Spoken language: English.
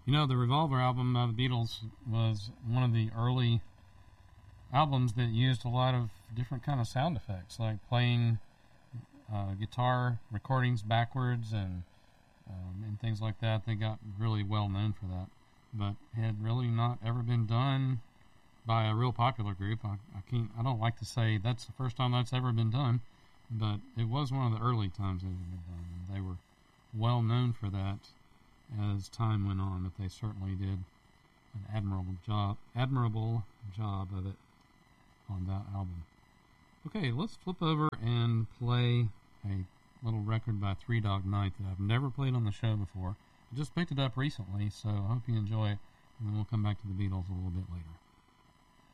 You know, the Revolver album by the Beatles was one of the early albums that used a lot of different kind of sound effects, like playing guitar recordings backwards and things like that. They got really well known for that, but had really not ever been done by a real popular group. I don't like to say that's the first time that's ever been done, but it was one of the early times it had been done, and they were well known for that as time went on. But they certainly did an admirable job of it on that album. Okay, let's flip over and play a little record by Three Dog Night that I've never played on the show before. I just picked it up recently, so I hope you enjoy it, and then we'll come back to the Beatles a little bit later.